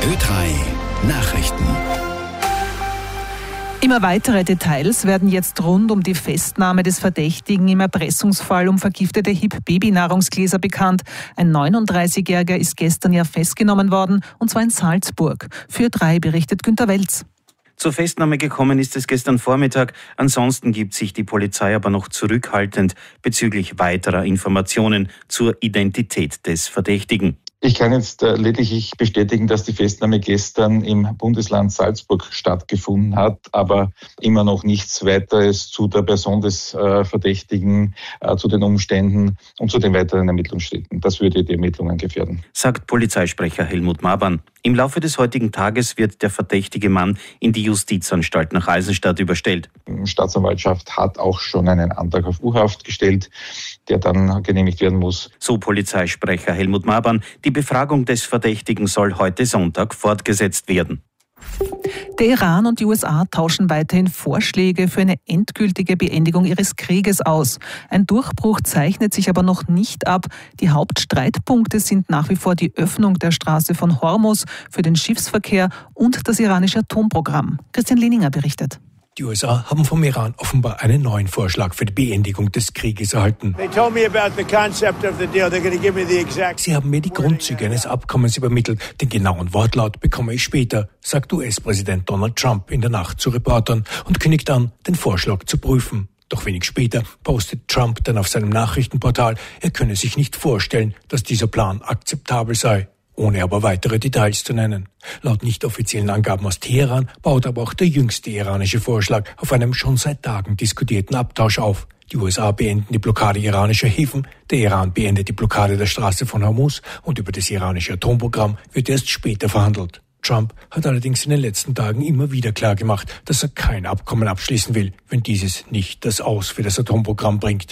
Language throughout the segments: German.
Ö3 Nachrichten. Immer weitere Details werden jetzt rund um die Festnahme des Verdächtigen im Erpressungsfall um vergiftete HIP-Babynahrungsgläser bekannt. Ein 39-Jähriger ist gestern ja festgenommen worden, und zwar in Salzburg. Für Ö3 berichtet Günter Welz. Zur Festnahme gekommen ist es gestern Vormittag. Ansonsten gibt sich die Polizei aber noch zurückhaltend bezüglich weiterer Informationen zur Identität des Verdächtigen. Ich kann jetzt lediglich bestätigen, dass die Festnahme gestern im Bundesland Salzburg stattgefunden hat, aber immer noch nichts weiteres zu der Person des Verdächtigen, zu den Umständen und zu den weiteren Ermittlungsschritten. Das würde die Ermittlungen gefährden, sagt Polizeisprecher Helmut Mabern. Im Laufe des heutigen Tages wird der verdächtige Mann in die Justizanstalt nach Eisenstadt überstellt. Die Staatsanwaltschaft hat auch schon einen Antrag auf U-Haft gestellt, der dann genehmigt werden muss. So Polizeisprecher Helmut Mabern. Die Befragung des Verdächtigen soll heute Sonntag fortgesetzt werden. Der Iran und die USA tauschen weiterhin Vorschläge für eine endgültige Beendigung ihres Krieges aus. Ein Durchbruch zeichnet sich aber noch nicht ab. Die Hauptstreitpunkte sind nach wie vor die Öffnung der Straße von Hormuz für den Schiffsverkehr und das iranische Atomprogramm. Christian Lehninger berichtet. Die USA haben vom Iran offenbar einen neuen Vorschlag für die Beendigung des Krieges erhalten. Sie haben mir die Grundzüge eines Abkommens übermittelt. Den genauen Wortlaut bekomme ich später, sagt US-Präsident Donald Trump in der Nacht zu Reportern und kündigt an, den Vorschlag zu prüfen. Doch wenig später postet Trump dann auf seinem Nachrichtenportal, er könne sich nicht vorstellen, dass dieser Plan akzeptabel sei, ohne aber weitere Details zu nennen. Laut nicht offiziellen Angaben aus Teheran baut aber auch der jüngste iranische Vorschlag auf einem schon seit Tagen diskutierten Abtausch auf. Die USA beenden die Blockade iranischer Häfen, der Iran beendet die Blockade der Straße von Hormuz und über das iranische Atomprogramm wird erst später verhandelt. Trump hat allerdings in den letzten Tagen immer wieder klargemacht, dass er kein Abkommen abschließen will, wenn dieses nicht das Aus für das Atomprogramm bringt.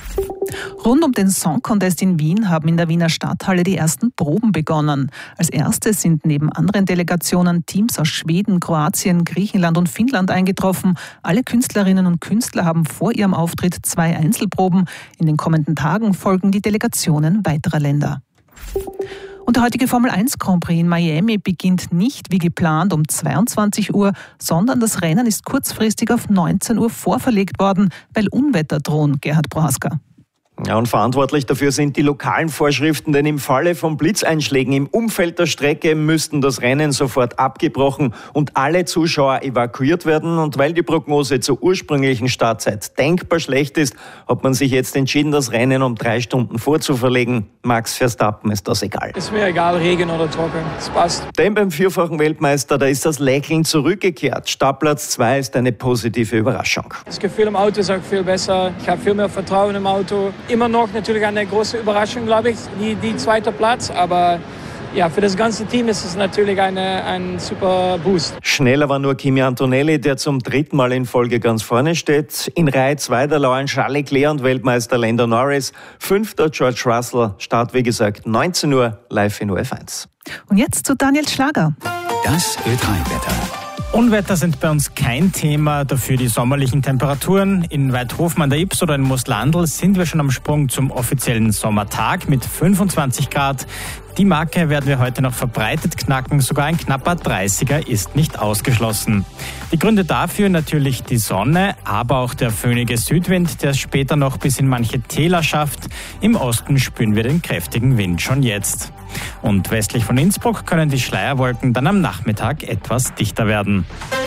Rund um den Song Contest in Wien haben in der Wiener Stadthalle die ersten Proben begonnen. Als erstes sind neben anderen Delegationen Teams aus Schweden, Kroatien, Griechenland und Finnland eingetroffen. Alle Künstlerinnen und Künstler haben vor ihrem Auftritt 2 Einzelproben. In den kommenden Tagen folgen die Delegationen weiterer Länder. Und der heutige Formel 1 Grand Prix in Miami beginnt nicht wie geplant um 22 Uhr, sondern das Rennen ist kurzfristig auf 19 Uhr vorverlegt worden, weil Unwetter drohen, Gerhard Prohaska. Ja, und verantwortlich dafür sind die lokalen Vorschriften, denn im Falle von Blitzeinschlägen im Umfeld der Strecke müssten das Rennen sofort abgebrochen und alle Zuschauer evakuiert werden. Und weil die Prognose zur ursprünglichen Startzeit denkbar schlecht ist, hat man sich jetzt entschieden, das Rennen um 3 Stunden vorzuverlegen. Max Verstappen ist das egal. Ist mir egal, Regen oder Trocken, es passt. Denn beim 4-fachen Weltmeister, da ist das Lächeln zurückgekehrt. Startplatz 2 ist eine positive Überraschung. Das Gefühl im Auto ist auch viel besser. Ich habe viel mehr Vertrauen im Auto. Immer noch natürlich eine große Überraschung, glaube ich, die zweite Platz. Aber ja, für das ganze Team ist es natürlich ein super Boost. Schneller war nur Kimi Antonelli, der zum 3. Mal in Folge ganz vorne steht. In Reihe 2 der lauern Charles Leclerc und Weltmeister Lando Norris. 5. George Russell. Start, wie gesagt, 19 Uhr live in ORF1. Und jetzt zu Daniel Schlager. Das Ö3-Wetter. Unwetter sind bei uns kein Thema, dafür die sommerlichen Temperaturen. In Weidhofen an der Ips oder in Mooslandl sind wir schon am Sprung zum offiziellen Sommertag mit 25 Grad. Die Marke werden wir heute noch verbreitet knacken, sogar ein knapper 30er ist nicht ausgeschlossen. Die Gründe dafür natürlich die Sonne, aber auch der föhnige Südwind, der es später noch bis in manche Täler schafft. Im Osten spüren wir den kräftigen Wind schon jetzt. Und westlich von Innsbruck können die Schleierwolken dann am Nachmittag etwas dichter werden.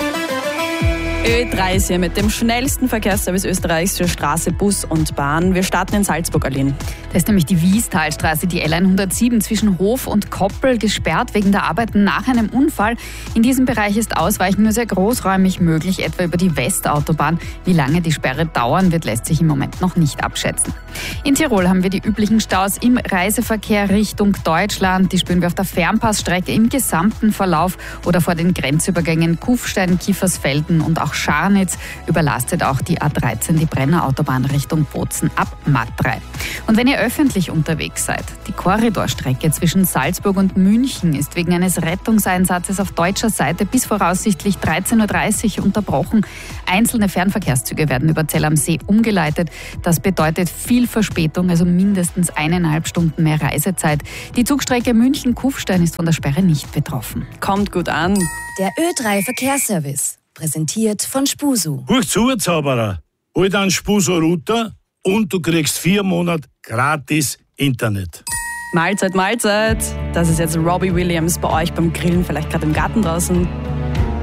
Ö3 ist hier mit dem schnellsten Verkehrsservice Österreichs für Straße, Bus und Bahn. Wir starten in Salzburg, Aline. Da ist nämlich die Wiestalstraße, die L107 zwischen Hof und Koppel, gesperrt wegen der Arbeiten nach einem Unfall. In diesem Bereich ist Ausweichen nur sehr großräumig möglich, etwa über die Westautobahn. Wie lange die Sperre dauern wird, lässt sich im Moment noch nicht abschätzen. In Tirol haben wir die üblichen Staus im Reiseverkehr Richtung Deutschland. Die spüren wir auf der Fernpassstrecke im gesamten Verlauf oder vor den Grenzübergängen Kufstein, Kiefersfelden und auch Scharnitz überlastet auch die A13, die Brenner-Autobahn Richtung Bozen ab Matrei. Und wenn ihr öffentlich unterwegs seid, die Korridorstrecke zwischen Salzburg und München ist wegen eines Rettungseinsatzes auf deutscher Seite bis voraussichtlich 13.30 Uhr unterbrochen. Einzelne Fernverkehrszüge werden über Zell am See umgeleitet. Das bedeutet viel Verspätung, also mindestens 1,5 Stunden mehr Reisezeit. Die Zugstrecke München-Kufstein ist von der Sperre nicht betroffen. Kommt gut an. Der Ö3 Verkehrsservice, präsentiert von Spusu. Hör zu, Zauberer. Hol dann Spusu-Router und du kriegst 4 Monate gratis Internet. Mahlzeit, Mahlzeit. Das ist jetzt Robbie Williams bei euch beim Grillen, vielleicht gerade im Garten draußen.